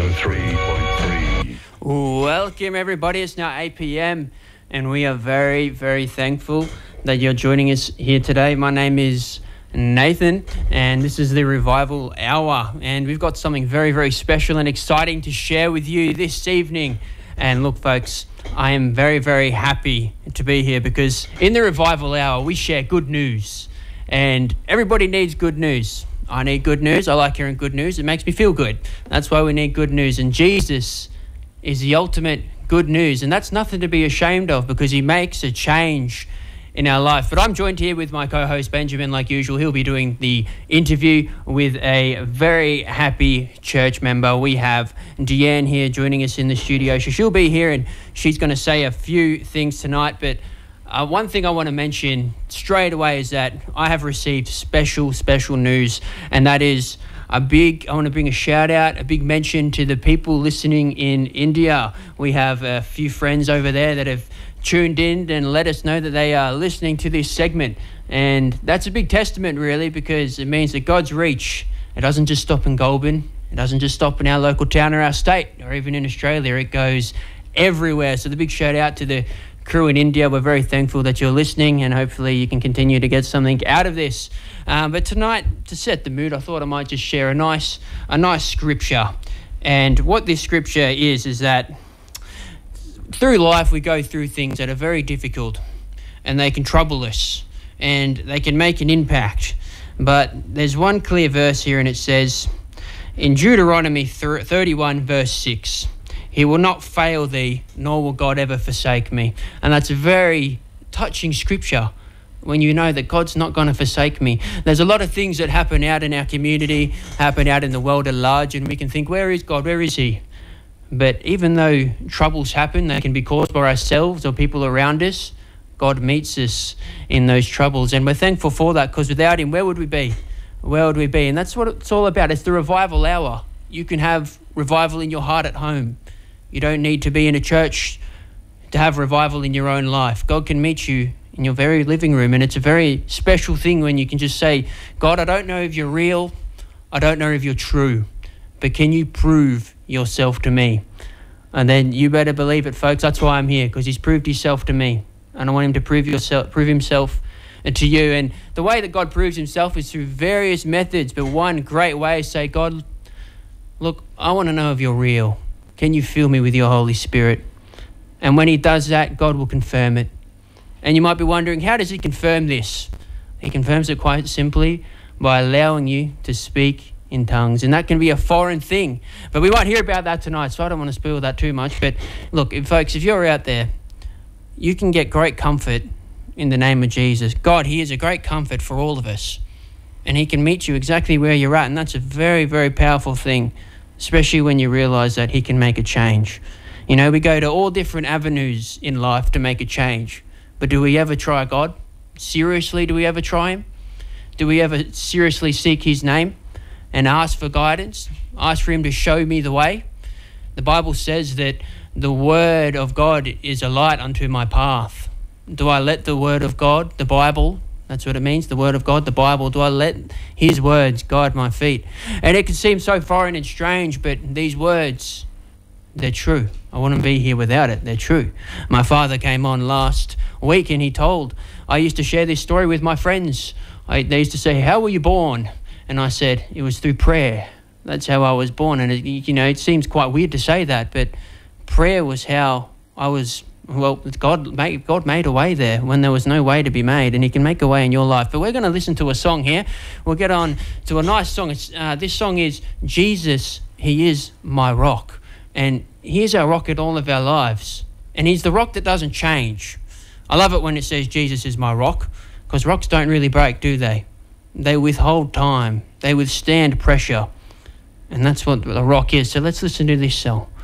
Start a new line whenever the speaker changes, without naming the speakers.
103.3.
Welcome everybody, it's now 8 p.m. and we are very, very thankful that you're joining us here today. My name is Nathan and this is the Revival Hour, and we've got something very, very special and exciting to share with you this evening. And look folks, I am very, very happy to be here because in the Revival Hour we share good news, and everybody needs good news. I need good news. I like hearing good news. It makes me feel good. That's why we need good news, and Jesus is the ultimate good news, and that's nothing to be ashamed of because he makes a change in our life. But I'm joined here with my co-host Benjamin, like usual. He'll be doing the interview with a very happy church member. We have Deanne here joining us in the studio. So she'll be here and she's going to say a few things tonight. But one thing I want to mention straight away is that I have received special news, and that is I want to bring a shout out, a big mention to the people listening in India. We have a few friends over there that have tuned in and let us know that they are listening to this segment. And that's a big testament really, because it means that God's reach, it doesn't just stop in Goulburn. It doesn't just stop in our local town or our state or even in Australia. It goes everywhere. So the big shout out to the crew in India. We're very thankful that you're listening, and hopefully you can continue to get something out of this. But tonight, to set the mood, I thought I might just share a nice scripture. And what this scripture is that through life we go through things that are very difficult, and they can trouble us, and they can make an impact. But there's one clear verse here, and it says in Deuteronomy 31 verse 6, "He will not fail thee, nor will God ever forsake me." And that's a very touching scripture when you know that God's not going to forsake me. There's a lot of things that happen out in our community, happen out in the world at large, and we can think, where is God? Where is he? But even though troubles happen, they can be caused by ourselves or people around us, God meets us in those troubles. And we're thankful for that, because without him, where would we be? Where would we be? And that's what it's all about. It's the Revival Hour. You can have revival in your heart at home. You don't need to be in a church to have revival in your own life. God can meet you in your very living room, and it's a very special thing when you can just say, God, I don't know if you're real, I don't know if you're true, but can you prove yourself to me? And then you better believe it, folks. That's why I'm here, because he's proved himself to me, and I want him to prove himself to you. And the way that God proves himself is through various methods, but one great way is say, God, look, I want to know if you're real. Can you fill me with your Holy Spirit? And when he does that, God will confirm it. And you might be wondering, how does he confirm this? He confirms it quite simply by allowing you to speak in tongues. And that can be a foreign thing. But we won't hear about that tonight, so I don't want to spoil that too much. But look, folks, if you're out there, you can get great comfort in the name of Jesus. God, he is a great comfort for all of us. And he can meet you exactly where you're at. And that's a very, very powerful thing, especially when you realise that he can make a change. You know, we go to all different avenues in life to make a change. But do we ever try God? Seriously, do we ever try him? Do we ever seriously seek his name and ask for guidance? Ask for him to show me the way? The Bible says that the word of God is a light unto my path. Do I let the word of God, the Bible, that's what it means, the word of God, the Bible, do I let his words guide my feet? And it can seem so foreign and strange, but these words, they're true. I wouldn't be here without it. They're true. My father came on last week and I used to share this story with my friends. They used to say, how were you born? And I said, it was through prayer. That's how I was born. And it seems quite weird to say that, but prayer was how I was. Well, God made a way there when there was no way to be made, and he can make a way in your life. But we're going to listen to a song here. We'll get on to a nice song. This song is Jesus, He is My Rock. And he's our rock in all of our lives. And he's the rock that doesn't change. I love it when it says Jesus is my rock, because rocks don't really break, do they? They withhold time. They withstand pressure. And that's what a rock is. So let's listen to this song.